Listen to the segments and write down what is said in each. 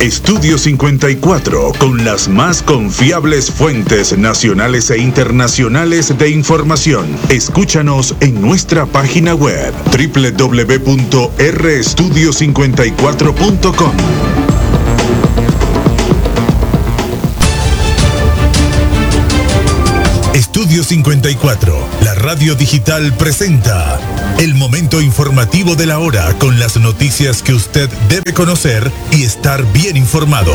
Estudio 54, con las más confiables fuentes nacionales e internacionales de información. Escúchanos en nuestra página web www.restudio54.com. Estudio 54, la radio digital presenta el momento informativo de la hora con las noticias que usted debe conocer y estar bien informado.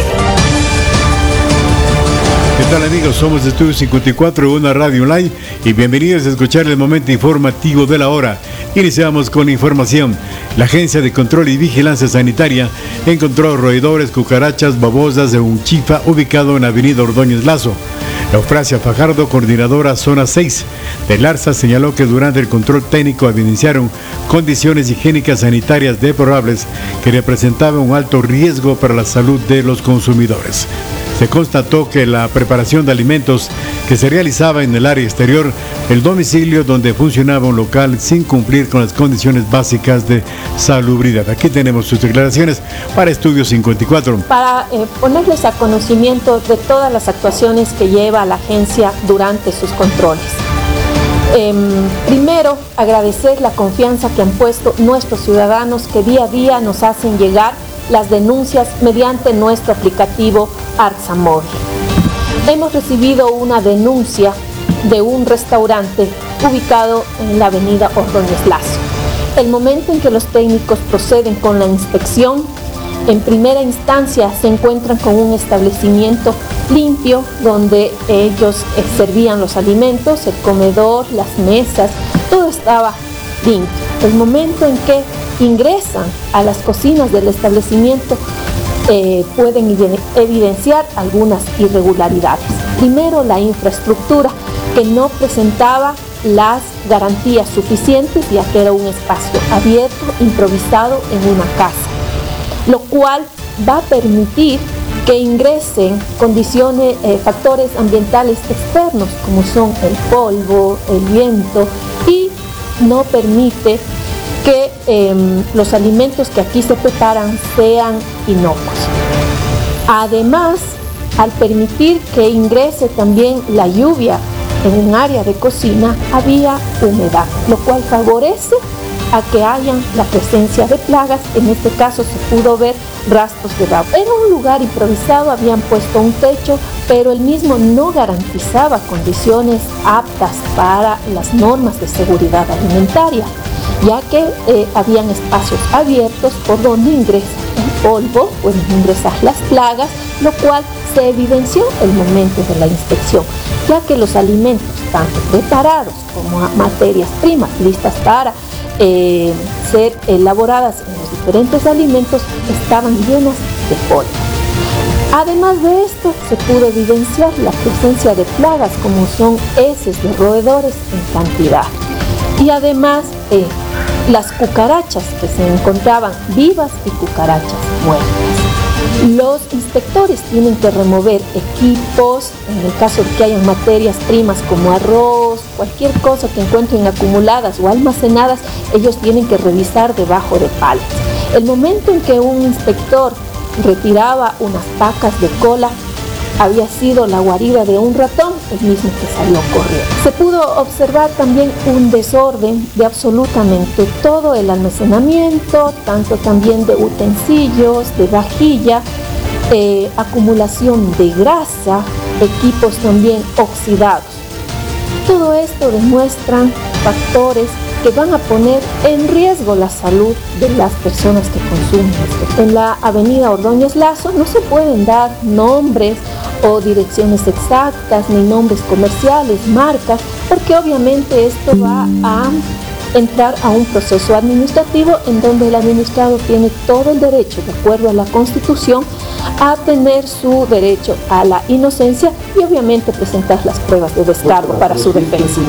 ¿Qué tal, amigos? Somos Estudio 54, una radio online, y bienvenidos a escuchar el momento informativo de la hora. Iniciamos con información. La Agencia de Control y Vigilancia Sanitaria encontró roedores, cucarachas, babosas de un chifa ubicado en la avenida Ordóñez Lazo. Eufrasia Fajardo, coordinadora Zona 6 de Larsa, señaló que durante el control técnico evidenciaron condiciones higiénicas sanitarias deplorables que representaban un alto riesgo para la salud de los consumidores. Se constató que la preparación de alimentos que se realizaba en el área exterior del domicilio donde funcionaba un local sin cumplir con las condiciones básicas de salubridad. Aquí tenemos sus declaraciones para Estudio 54. Para ponerles a conocimiento de todas las actuaciones que lleva la agencia durante sus controles. Primero, agradecer la confianza que han puesto nuestros ciudadanos que día a día nos hacen llegar las denuncias mediante nuestro aplicativo Artsa Móvil. Hemos recibido una denuncia de un restaurante ubicado en la avenida Ordóñez Lazo. El momento en que los técnicos proceden con la inspección, en primera instancia se encuentran con un establecimiento limpio donde ellos servían los alimentos, el comedor, las mesas, todo estaba limpio. El momento en que ingresan a las cocinas del establecimiento pueden evidenciar algunas irregularidades. Primero, la infraestructura, que no presentaba las garantías suficientes, ya que era un espacio abierto, improvisado en una casa, lo cual va a permitir que ingresen condiciones, factores ambientales externos, como son el polvo, el viento, y no permite que los alimentos que aquí se preparan sean inocuos. Además, al permitir que ingrese también la lluvia en un área de cocina, había humedad, lo cual favorece a que hayan la presencia de plagas. En este caso se pudo ver rastros de babo. Era un lugar improvisado, habían puesto un techo, pero el mismo no garantizaba condiciones aptas para las normas de seguridad alimentaria, ya que habían espacios abiertos por donde ingresa el polvo, pueden ingresar las plagas, lo cual se evidenció el momento de la inspección, ya que los alimentos, tanto preparados como materias primas listas para ser elaboradas en los diferentes alimentos, estaban llenas de polvo. Además de esto, se pudo evidenciar la presencia de plagas como son heces de roedores en cantidad. Y además, las cucarachas que se encontraban vivas y cucarachas muertas. Los inspectores tienen que remover equipos, en el caso de que hayan materias primas como arroz, cualquier cosa que encuentren acumuladas o almacenadas, ellos tienen que revisar debajo de palas. El momento en que un inspector retiraba unas pacas de cola, había sido la guarida de un ratón, el mismo que salió corriendo. Se pudo observar también un desorden de absolutamente todo el almacenamiento, tanto también de utensilios, de vajilla, acumulación de grasa, equipos también oxidados. Todo esto demuestran factores que van a poner en riesgo la salud de las personas que consumen esto. En la avenida Ordóñez Lazo no se pueden dar nombres o direcciones exactas, ni nombres comerciales, marcas, porque obviamente esto va a entrar a un proceso administrativo en donde el administrado tiene todo el derecho, de acuerdo a la Constitución, a tener su derecho a la inocencia y obviamente presentar las pruebas de descargo para su defensa.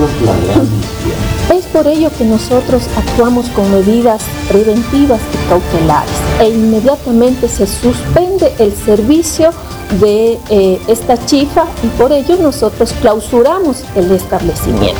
Es por ello que nosotros actuamos con medidas preventivas y cautelares e inmediatamente se suspende el servicio de esta chifa y por ello nosotros clausuramos el establecimiento.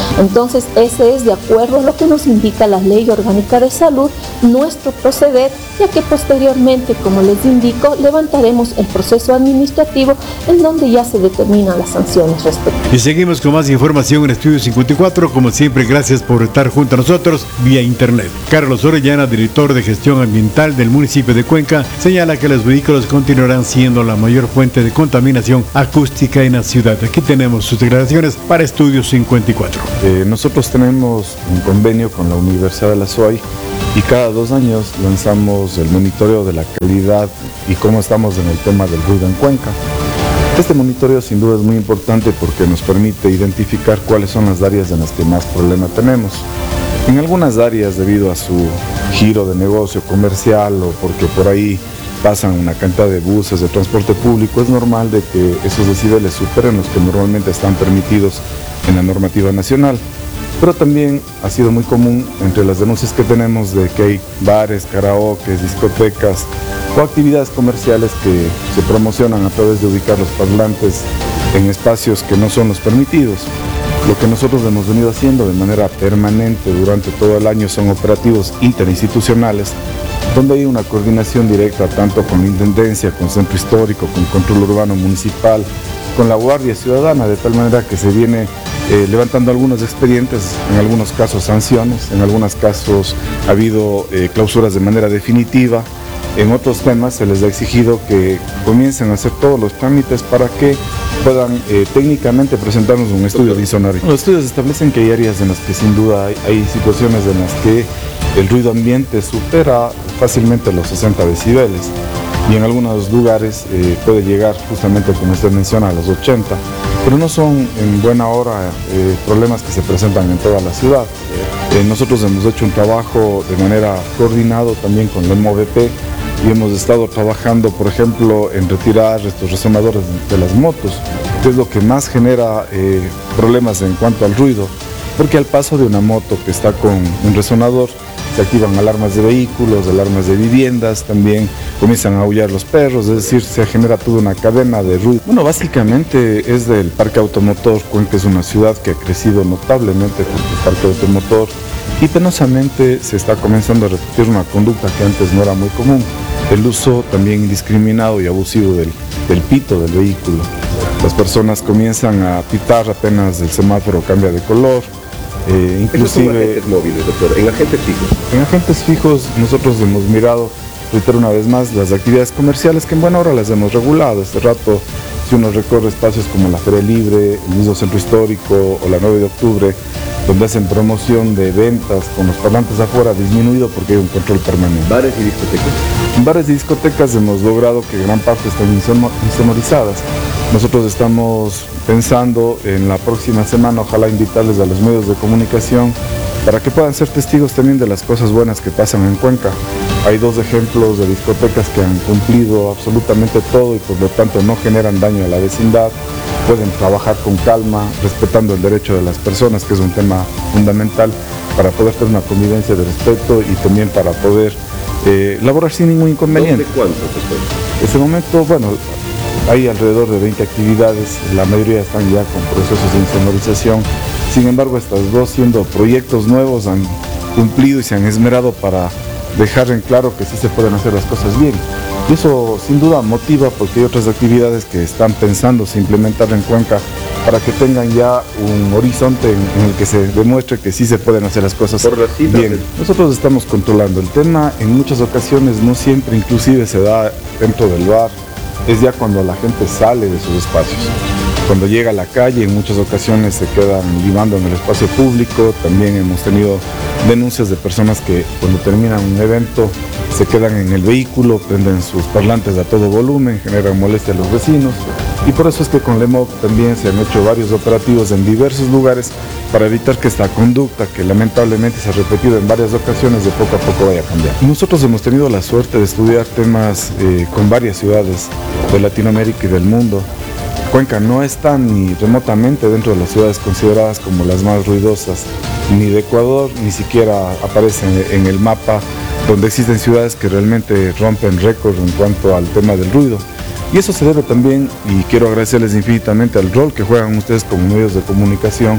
Entonces, ese es de acuerdo a lo que nos indica la Ley Orgánica de Salud, nuestro proceder, ya que posteriormente, como les indico, levantaremos el proceso administrativo en donde ya se determinan las sanciones respectivas. Y seguimos con más información en Estudio 54. Como siempre, gracias por estar junto a nosotros vía internet. Carlos Orellana, director de gestión ambiental del municipio de Cuenca, señala que los vehículos continuarán siendo la mayor fuente de contaminación acústica en la ciudad. Aquí tenemos sus declaraciones para Estudio 54. Nosotros tenemos un convenio con la Universidad de la SUAY y cada 2 años lanzamos el monitoreo de la calidad y cómo estamos en el tema del ruido en Cuenca. Este monitoreo sin duda es muy importante porque nos permite identificar cuáles son las áreas en las que más problema tenemos. En algunas áreas, debido a su giro de negocio comercial o porque por ahí pasan una cantidad de buses de transporte público, es normal de que esos decibeles superen los que normalmente están permitidos en la normativa nacional. Pero también ha sido muy común entre las denuncias que tenemos de que hay bares, karaoke, discotecas o actividades comerciales que se promocionan a través de ubicar los parlantes en espacios que no son los permitidos. Lo que nosotros hemos venido haciendo de manera permanente durante todo el año son operativos interinstitucionales, donde hay una coordinación directa tanto con la Intendencia, con Centro Histórico, con Control Urbano Municipal, con la Guardia Ciudadana, de tal manera que se viene levantando algunos expedientes, en algunos casos sanciones, en algunos casos ha habido clausuras de manera definitiva. En otros temas se les ha exigido que comiencen a hacer todos los trámites para que puedan técnicamente presentarnos un estudio disonario. Los estudios establecen que hay áreas en las que sin duda hay situaciones en las que el ruido ambiente supera fácilmente los 60 decibeles y en algunos lugares puede llegar justamente, como usted menciona, a los 80, pero no son en buena hora problemas que se presentan en toda la ciudad. Nosotros hemos hecho un trabajo de manera coordinado también con el MOVP y hemos estado trabajando, por ejemplo, en retirar estos resonadores de las motos, que es lo que más genera problemas en cuanto al ruido, porque al paso de una moto que está con un resonador se activan alarmas de vehículos, alarmas de viviendas, también comienzan a aullar los perros, es decir, se genera toda una cadena de ruido. Bueno, básicamente es del parque automotor. Cuenca es una ciudad que ha crecido notablemente con el parque automotor y penosamente se está comenzando a repetir una conducta que antes no era muy común, el uso también indiscriminado y abusivo del pito del vehículo. Las personas comienzan a pitar apenas el semáforo cambia de color. Inclusive son agentes móviles, doctor, en agentes fijos. En agentes fijos nosotros hemos mirado, reitero una vez más, las actividades comerciales que en buena hora las hemos regulado. Este rato, si uno recorre espacios como la Feria Libre, el mismo Centro Histórico o la 9 de octubre, donde hacen promoción de ventas con los parlantes afuera, ha disminuido porque hay un control permanente. ¿Bares y discotecas? En bares y discotecas hemos logrado que gran parte estén insonorizadas. Nosotros estamos pensando en la próxima semana, ojalá invitarles a los medios de comunicación para que puedan ser testigos también de las cosas buenas que pasan en Cuenca. Hay 2 ejemplos de discotecas que han cumplido absolutamente todo y por lo tanto no generan daño a la vecindad, pueden trabajar con calma, respetando el derecho de las personas, que es un tema fundamental para poder tener una convivencia de respeto y también para poder laborar sin ningún inconveniente. ¿De cuánto, doctor? En este momento, bueno, hay alrededor de 20 actividades, la mayoría están ya con procesos de insonorización. Sin embargo, estas 2, siendo proyectos nuevos, han cumplido y se han esmerado para dejar en claro que sí se pueden hacer las cosas bien. Y eso sin duda motiva, porque hay otras actividades que están pensando implementar en Cuenca para que tengan ya un horizonte en el que se demuestre que sí se pueden hacer las cosas bien. Nosotros estamos controlando el tema, en muchas ocasiones, no siempre inclusive se da dentro del bar, es ya cuando la gente sale de sus espacios. Cuando llega a la calle, en muchas ocasiones se quedan libando en el espacio público. También hemos tenido denuncias de personas que cuando terminan un evento se quedan en el vehículo, prenden sus parlantes a todo volumen, generan molestia a los vecinos. Y por eso es que con LEMOV también se han hecho varios operativos en diversos lugares para evitar que esta conducta, que lamentablemente se ha repetido en varias ocasiones, de poco a poco vaya a cambiar. Nosotros hemos tenido la suerte de estudiar temas con varias ciudades de Latinoamérica y del mundo. Cuenca no está ni remotamente dentro de las ciudades consideradas como las más ruidosas, ni de Ecuador, ni siquiera aparece en el mapa donde existen ciudades que realmente rompen récord en cuanto al tema del ruido. Y eso se debe también, y quiero agradecerles infinitamente al rol que juegan ustedes como medios de comunicación,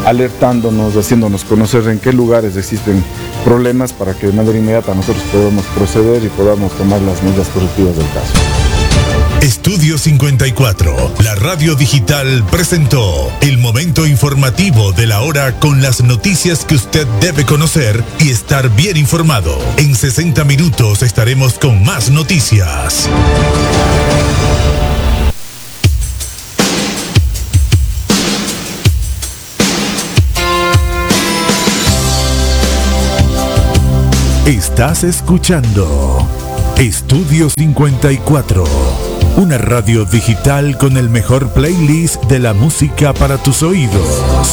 alertándonos, haciéndonos conocer en qué lugares existen problemas para que de manera inmediata nosotros podamos proceder y podamos tomar las medidas correctivas del caso. Estudio 54, la radio digital presentó el momento informativo de la hora con las noticias que usted debe conocer y estar bien informado. En 60 minutos estaremos con más noticias. Estás escuchando Estudio 54. Una radio digital con el mejor playlist de la música para tus oídos.